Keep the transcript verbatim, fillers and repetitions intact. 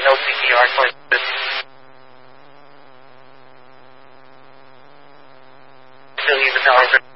no C P R for this. Still use the power.